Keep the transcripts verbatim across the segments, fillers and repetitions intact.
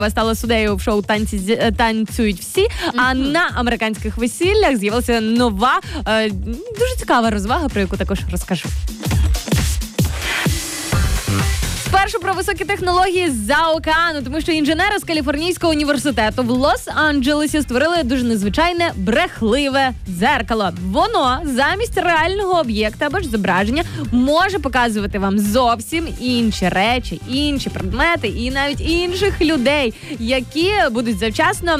стала суддею в шоу «Танці з- танцюють всі», а на американських весіллях з'явилася нова, е, дуже цікава розвага, про яку також розкажу. Спершу про високі технології з-за океану, тому що інженери з Каліфорнійського університету в Лос-Анджелесі створили дуже незвичайне брехливе дзеркало. Воно замість реального об'єкта або ж зображення може показувати вам зовсім інші речі, інші предмети і навіть інших людей, які будуть завчасно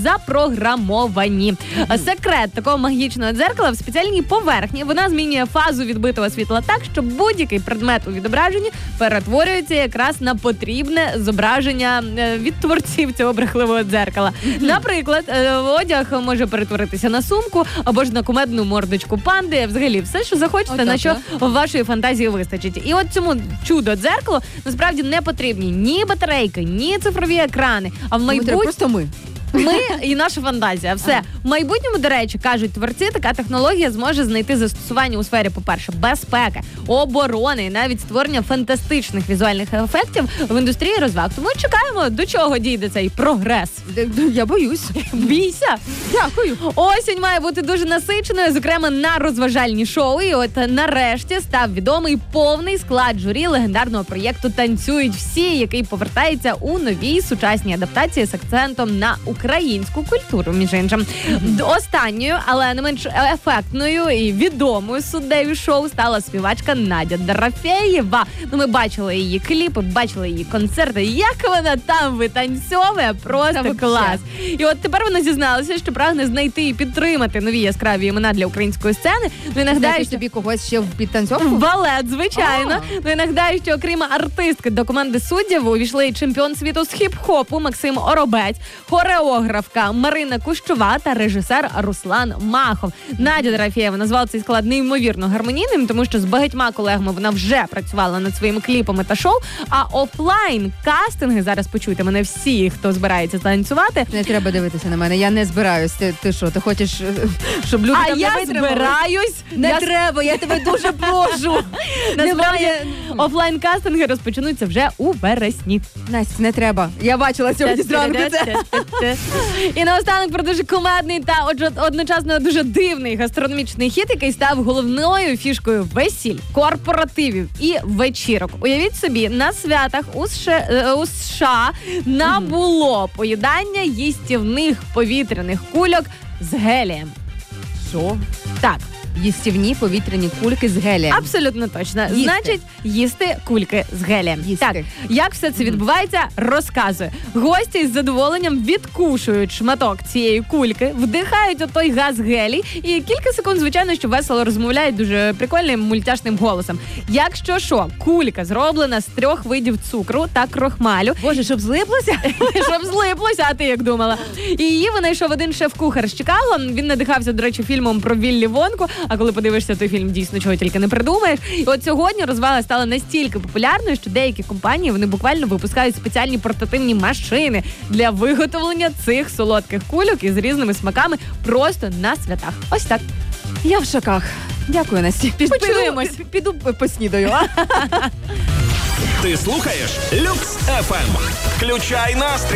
запрограмовані. Секрет такого магічного дзеркала в спеціальній поверхні. Вона змінює фазу відбитого світла так, щоб будь-який предмет у відображенні перетворюється якраз на потрібне зображення від творців цього брехливого дзеркала. Наприклад, одяг може перетворитися на сумку або ж на кумедну мордочку панди. Взагалі, все, що захочете, Отак, на що да? вашої фантазії вистачить. І от цьому чудо-дзеркалу насправді не потрібні ні батарейки, ні цифрові екрани, а в майбутньому Просто ми. ми і наша фантазія. Все. В майбутньому, до речі, кажуть творці, така технологія зможе знайти застосування у сфері, по-перше, безпеки, оборони і навіть створення фантастичних візуальних ефектів в індустрії розваг. Тому чекаємо, до чого дійде цей прогрес. Я боюсь. Бійся! Дякую. Осінь має бути дуже насиченою, зокрема на розважальні шоу. І от нарешті став відомий повний склад журі легендарного проєкту «Танцюють всі», який повертається у новій сучасній адаптації з акцентом на українську культуру, між іншим. Останньою, але не менш ефектною і відомою суддею шоу стала співачка Надя Дорофєєва. Ну, ми бачили її кліпи, бачили її концерти. Як вона там витанцьовує, просто Та клас. І от тепер вона зізналася, що прагне знайти і підтримати нові яскраві імена для української сцени. Ну, і нагадаю, Знаєш, що тобі когось ще в підтанцьовку? балет, звичайно. Ну і нагадаю, що окрім артистки до команди суддів увійшли чемпіон світу з хіп-хопу Максим Оробець, хореографка Марина Кущова та режисер Руслан Махов. Надя Дорофєєва назвала цей склад неймовірно гармонійним, тому що з багатьма колегами вона вже працювала над своїми кліпами та шоу, а офлайн-кастинги, зараз почуйте мене всі, хто збирається танцювати. Не треба дивитися на мене, я не збираюсь. Ти, ти що, ти хочеш, е, щоб люди А там я не витримали? збираюсь. Не Я треба, я тебе дуже прошу. Насправді, Немає. офлайн-кастинги розпочнуться вже у вересні. Настя, не треба. Я бачила сьогодні зранку це. І наостанок про дуже кумедний та отже- одночасно дуже дивний гастрономічний хіт, який став головною фішкою весіль, корпоративів і вечірок. Уявіть собі, на святах у США, е, у США набуло поїдання їстівних повітряних кульок з гелієм. Що? Так. Їстівні повітряні кульки з гелієм. Абсолютно точно. Їсти. Значить, їсти кульки з гелієм. Їсти. Так, як все це відбувається, розказую. Гості із задоволенням відкушують шматок цієї кульки, вдихають отой газ гелій і кілька секунд, звичайно, що весело розмовляють дуже прикольним мультяшним голосом. Якщо що, кулька зроблена з трьох видів цукру та крохмалю. Боже, щоб злиплося? Щоб злиплося, а ти як думала? І її винайшов один шеф-кухар з Чикаго. Він надихався, до речі, фільмом про Віллі Вонку. А коли подивишся той фільм, дійсно чого тільки не придумаєш. І от сьогодні розвага стала настільки популярною, що деякі компанії вони буквально випускають спеціальні портативні машини для виготовлення цих солодких кульок із різними смаками просто на святах. Ось так. Я в шоках. Дякую, Настя. Під- Почуємось. Піду, піду поснідаю. Ти слухаєш Люкс еф ем. Включай настрій.